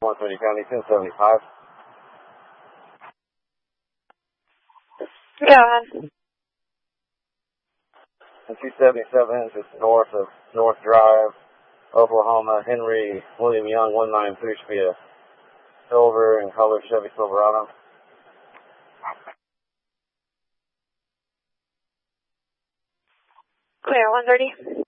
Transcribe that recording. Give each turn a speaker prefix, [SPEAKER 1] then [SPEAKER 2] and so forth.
[SPEAKER 1] 130 County, 1075.
[SPEAKER 2] Go ahead.
[SPEAKER 1] And 277, just north of North Drive, Oklahoma. Henry William Young, 193, should be a silver and color Chevy Silverado.
[SPEAKER 2] Clear, 130.